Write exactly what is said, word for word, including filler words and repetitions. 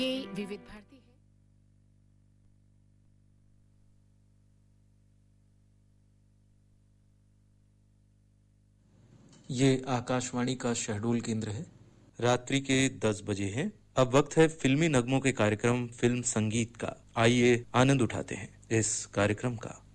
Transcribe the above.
ये विविध भारती है। ये आकाशवाणी का शहडोल केंद्र है। रात्रि के दस बजे हैं। अब वक्त है फिल्मी नगमों के कार्यक्रम फिल्म संगीत का। आइए आनंद उठाते हैं इस कार्यक्रम का।